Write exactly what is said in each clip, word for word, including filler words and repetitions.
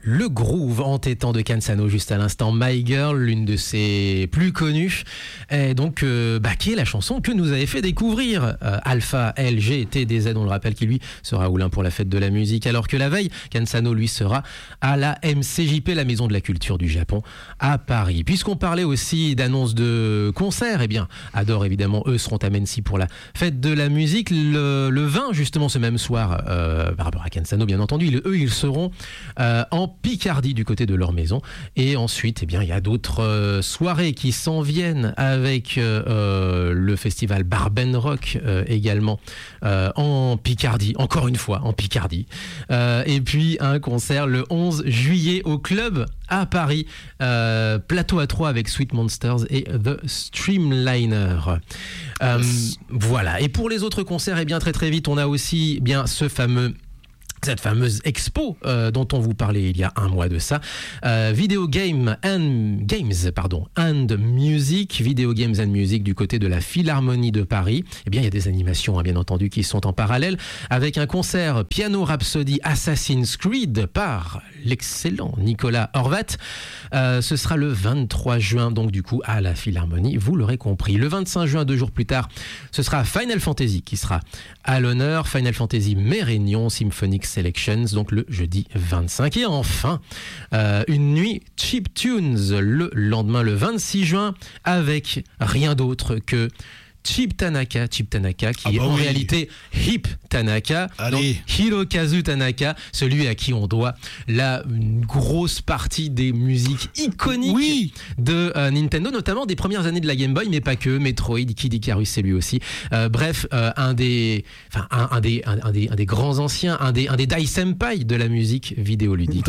Le groove entêtant de Kansano juste à l'instant, My Girl, l'une de ses plus connues, et donc euh, bah, qui est la chanson que nous avait fait découvrir euh, Alpha L G T D Z, on le rappelle, qui lui sera à Oulin pour la fête de la musique, alors que la veille, Kansano lui sera à la M C J P, la maison de la culture du Japon, à Paris. Puisqu'on parlait aussi d'annonces de concerts, eh bien, Adore évidemment, eux seront à Mency pour la fête de la musique le, le vingt, justement ce même soir, euh, par rapport à Kansano bien entendu, ils, eux ils seront euh, en Picardie du côté de leur maison, et ensuite eh bien il y a d'autres euh, soirées qui s'en viennent avec euh, le festival Barben Rock euh, également euh, en Picardie, encore une fois en Picardie, euh, et puis un concert le onze juillet au club à Paris, euh, plateau à trois avec Sweet Monsters et The Streamliner. Euh, yes. Voilà. Et pour les autres concerts, eh bien très très vite, on a aussi eh bien ce fameux cette fameuse expo euh, dont on vous parlait il y a un mois de ça, euh, Video Game and Games, pardon, and Music, Video Games and Music du côté de la Philharmonie de Paris. Eh bien, il y a des animations, hein, bien entendu, qui sont en parallèle, avec un concert Piano Rhapsody Assassin's Creed par l'excellent Nicolas Horvat. Euh, ce sera le vingt-trois juin, donc du coup, à la Philharmonie, vous l'aurez compris. Le vingt-cinq juin, deux jours plus tard, ce sera Final Fantasy qui sera à l'honneur, Final Fantasy Mérignon Symphonic Selections, donc le jeudi vingt-cinq. Et enfin, euh, une nuit Chiptunes le lendemain, le vingt-six juin, avec rien d'autre que Chip Tanaka, Chip Tanaka qui ah bah est en oui. réalité Hip Tanaka, donc Hirokazu Tanaka, celui à qui on doit la une grosse partie des musiques iconiques oui. de euh, Nintendo, notamment des premières années de la Game Boy, mais pas que. Metroid, Kid Icarus, c'est lui aussi. Euh, bref, euh, un des, enfin un, un des, un, un des, un des grands anciens, un des, un des Dai Senpai de la musique vidéoludique.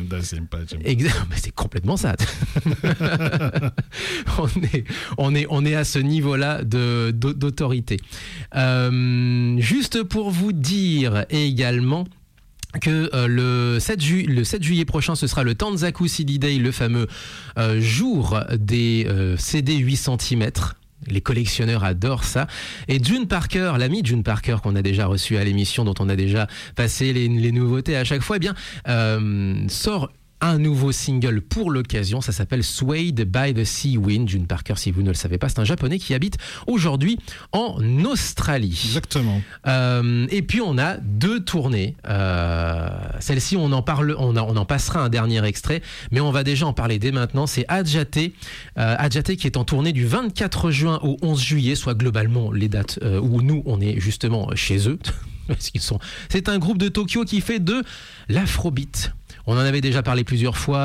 Exactement, mais c'est complètement ça. on est, on est, on est à ce niveau-là de d'autorité. Euh, juste pour vous dire également que euh, le, sept ju- le sept juillet prochain, ce sera le Tanzaku C D Day, le fameux euh, jour des euh, C D huit centimètres. Les collectionneurs adorent ça. Et June Parker, l'ami June Parker qu'on a déjà reçu à l'émission, dont on a déjà passé les, les nouveautés à chaque fois, eh bien, euh, sort un nouveau single pour l'occasion, ça s'appelle Swayed by the Sea Wind. June Parker, si vous ne le savez pas, c'est un japonais qui habite aujourd'hui en Australie. Exactement. Euh, et puis on a deux tournées. Euh, celle-ci, on en parle, on, a, on en passera un dernier extrait, mais on va déjà en parler dès maintenant. C'est Adjate, euh, Adjate qui est en tournée du vingt-quatre juin au onze juillet, soit globalement les dates euh, où nous on est justement chez eux. Parce qu'ils sont. C'est un groupe de Tokyo qui fait de l'afrobeat. On en avait déjà parlé plusieurs fois,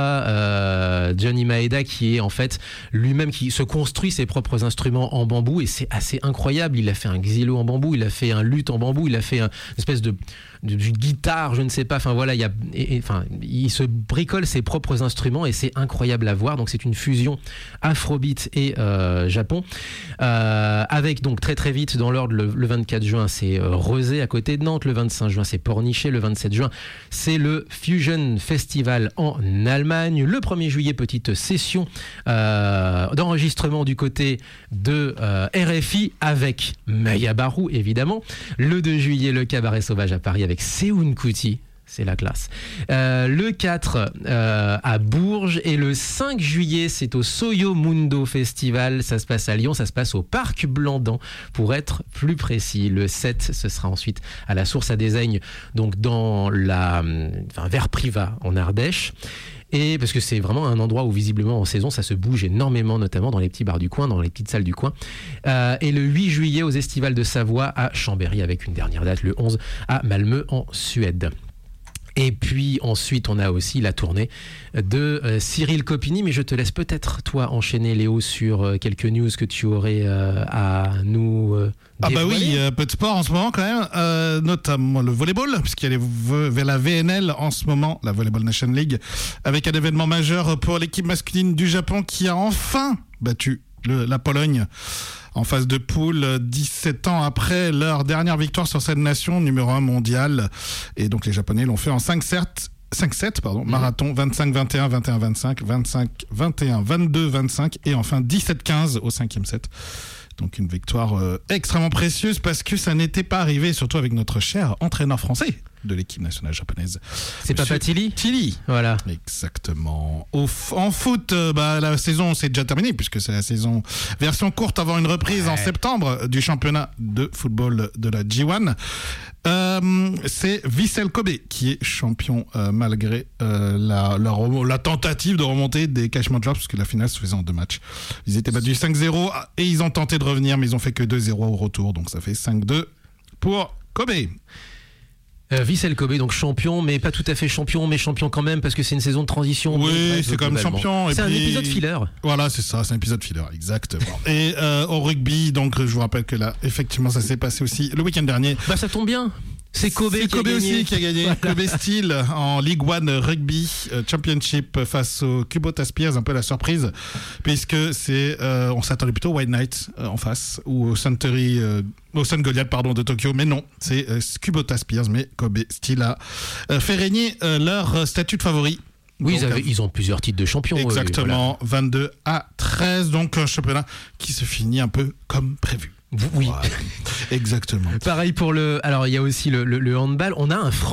euh, Johnny Maeda qui est en fait lui-même qui se construit ses propres instruments en bambou, et c'est assez incroyable. Il a fait un xylo en bambou, il a fait un luth en bambou, il a fait un, une espèce de, de, de guitare, je ne sais pas, enfin voilà, il, y a, et, et, enfin, il se bricole ses propres instruments et c'est incroyable à voir. Donc c'est une fusion afrobeat et euh, Japon, euh, avec donc très très vite dans l'ordre, le, le vingt-quatre juin c'est euh, Rezé à côté de Nantes, le vingt-cinq juin c'est Pornichet, le vingt-sept juin c'est le Fusion Festival en Allemagne. Le premier juillet, petite session euh, d'enregistrement du côté de euh, R F I avec Maya Barou, évidemment. Le deux juillet, le Cabaret Sauvage à Paris avec Seun Kuti. C'est la classe. Euh, le quatre euh, à Bourges, et le cinq juillet c'est au Soyo Mundo Festival. Ça se passe à Lyon, ça se passe au Parc Blandan pour être plus précis. Le sept, ce sera ensuite à la Source à Désaignes, donc dans la, enfin, vers Privas en Ardèche. Et parce que c'est vraiment un endroit où visiblement en saison ça se bouge énormément, notamment dans les petits bars du coin, dans les petites salles du coin. Euh, et le huit juillet aux Estivales de Savoie à Chambéry, avec une dernière date le onze à Malmö en Suède. Et puis ensuite, on a aussi la tournée de euh, Cyril Copini, mais je te laisse peut-être, toi, enchaîner, Léo, sur euh, quelques news que tu aurais euh, à nous euh, Ah bah oui, un peu de sport en ce moment quand même, euh, notamment le volleyball, puisqu'il y a la V N L en ce moment, la Volleyball Nation League, avec un événement majeur pour l'équipe masculine du Japon qui a enfin battu le, la Pologne en phase de poule, dix-sept ans après leur dernière victoire sur cette nation, numéro un mondial. Et donc les Japonais l'ont fait en cinq sept, pardon, mmh. marathon, vingt-cinq vingt et un, vingt et un vingt-cinq, vingt-cinq vingt et un, vingt-deux vingt-cinq, et enfin dix-sept quinze au cinquième set. Donc une victoire euh, extrêmement précieuse, parce que ça n'était pas arrivé, surtout avec notre cher entraîneur français. de l'équipe nationale japonaise. C'est Monsieur Papa Tilly Tilly. Voilà. Exactement. Au f- en foot, euh, bah, la saison s'est déjà terminée puisque c'est la saison version courte avant une reprise ouais. en septembre du championnat de football de la G un. Euh, c'est Vissel Kobe qui est champion euh, malgré euh, la, la, la tentative de remonter des Cash Managers parce que la finale se faisait en deux matchs. Ils étaient battus cinq zéro et ils ont tenté de revenir mais ils ont fait que deux zéro au retour, donc ça fait cinq deux pour Kobe. Euh, Vissel Kobe, donc champion, mais pas tout à fait champion, mais champion quand même, parce que c'est une saison de transition. Oui, donc, c'est quand même champion. Et c'est puis... un épisode filler. Voilà, c'est ça, c'est un épisode filler, exactement. Et euh, au rugby, donc je vous rappelle que là, effectivement, ça s'est passé aussi le week-end dernier. Bah ça tombe bien. C'est Kobe, c'est qui, Kobe a aussi qui a gagné. Voilà. Kobe Steel en League One Rugby Championship face au Kubota Spears, un peu la surprise, puisque c'est, euh, on s'attendait plutôt au White Knight euh, en face ou au Suntory, euh, au Sun Goliath pardon de Tokyo, mais non, c'est euh, Kubota Spears, mais Kobe Steel a euh, fait régner euh, leur statut de favori. Oui, donc, ils, avaient, ils ont plusieurs titres de champion. Exactement, euh, voilà. vingt-deux à treize, donc un championnat qui se finit un peu comme prévu. Oui, voilà. Exactement. Pareil pour le. Alors, il y a aussi le, le, le handball. On a un